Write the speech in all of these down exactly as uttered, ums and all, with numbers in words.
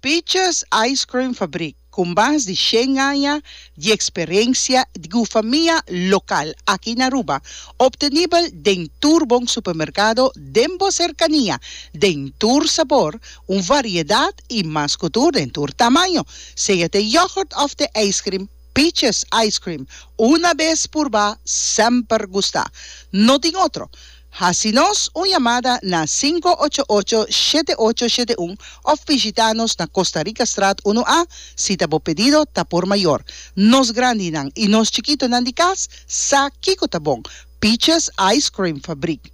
Peaches Ice Cream Fabric, com mais de cem anos de experiência de família local aqui na Aruba, obtenível dentro do bom supermercado dentro cercania, dentro sabor, uma variedade e mais cultura dentro tamanho, seja de yogurt ou de ice cream. Peaches Ice Cream, una vez por va, sempre gusta. No tem outro. Hacinos uma chamada na cinco oito oito, sete oito sete um ou visitanos na Costa Rica Strat um A, se tá bo pedido, tá por maior. Nos grande nang e nos chiquito nang di cas, sa kiko tá bom. Peaches Ice Cream Fabric.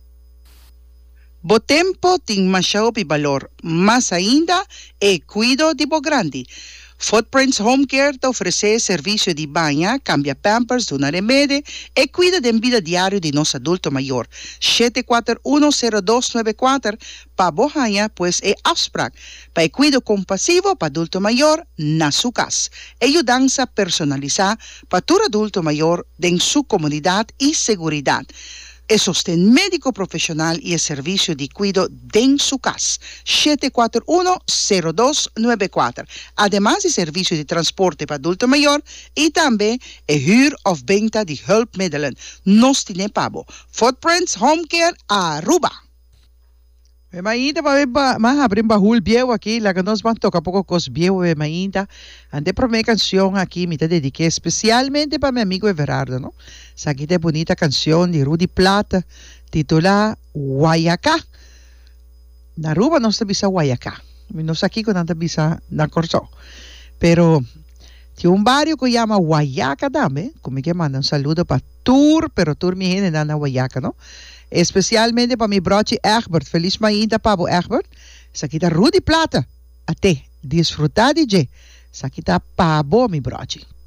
Bo tempo tem machao pi valor, mas ainda é cuido de bo grande. Footprints Home Care te oferece serviço de banha, cambia pampers, dona remédio e cuida da vida diária de nosso adulto maior. sete quatro um zero dois nove quatro para Bohanha, pois é afspraak. Para cuido compassivo para adulto maior na sua casa. Ajudança personalizada para todo adulto maior em sua comunidade e segurança. É sostén médico profissional e é serviço de cuido em sua casa. sete quatro um zero dois nove quatro. Además de serviço de transporte para adulto maior e também é huur of venta de hulpmiddelen. Nos tiene pabo. Footprints Home Care Aruba. É mainda para ver mais abrir bahul bieu aqui, lá que nós vamos tocar pouco cos bieu é mainda. Ande para minha canção aqui, me te dediquei especialmente para meu amigo Everardo, não? Essa aqui é bonita canção de Rudy Plata, titulada Guayacá. Na Aruba nós temos Guayacá. Nós aqui que não temos na Corsó. Pero tem um barrio que chama Guayacá também, como que manda um saludo para Tur, pero Tur mi gente na Guayacá, não? Especialmente para meu broche Egbert. Feliz mainda, Pabo Egbert. Essa aqui tá Rudy Plata. Até desfrutar de je. Essa aqui tá Pabo, meu broche.